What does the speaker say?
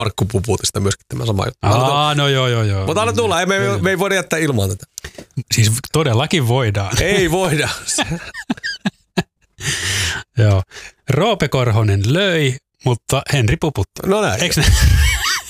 Markku Puputista myöskin tämä sama juttu. No joo. Mutta anna tulla, me ei voida jättää ilman tätä. Siis todellakin voidaan. Ei voida. Joo. Roope Korhonen löi, mutta Henri puputtaa. No näin. Eikö ne?